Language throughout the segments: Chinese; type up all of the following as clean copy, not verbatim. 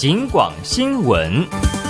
警广新闻。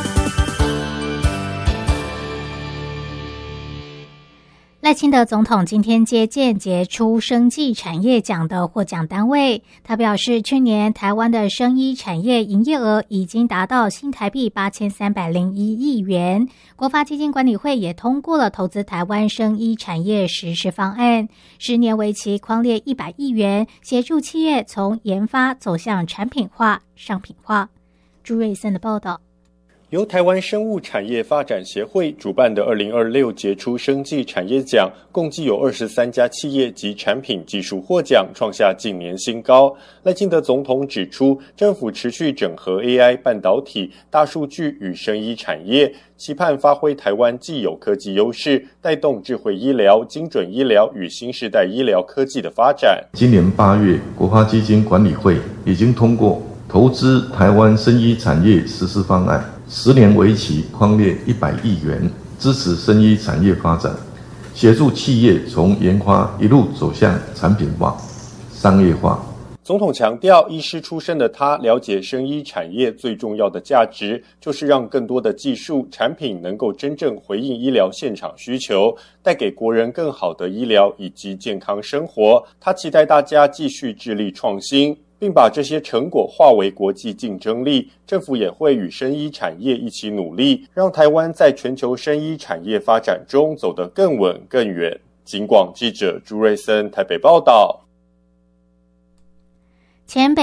赖清德总统今天接见杰出生技产业奖的获奖单位，他表示，去年台湾的生医产业营业额已经达到新台币8301亿元。国发基金管理会也通过了投资台湾生医产业实施方案，10年为期，匡列100亿元，协助企业从研发走向产品化、商品化。朱瑞森的报道。 由台湾生物产业发展协会主办的2026杰出生技产业奖，共计有23家企业及产品技术获奖，创下近年新高。赖清德总统指出，政府持续整合 AI、半导体、大数据与生医产业，期盼发挥台湾既有科技优势，带动智慧医疗、精准医疗与新世代医疗科技的发展。 今年8月，国发基金管理会已经通过投资台湾生医产业实施方案，10年为期，匡列100亿元，支持生医产业发展，协助企业从研发一路走向产品化、商业化。 总统强调，医师出身的他了解生医产业最重要的价值，就是让更多的技术产品能够真正回应医疗现场需求，带给国人更好的医疗以及健康生活。他期待大家继续致力创新，并把这些成果化为国际竞争力。政府也会与生医产业一起努力，让台湾在全球生医产业发展中走得更稳更远。警广记者朱瑞森台北报道。 前北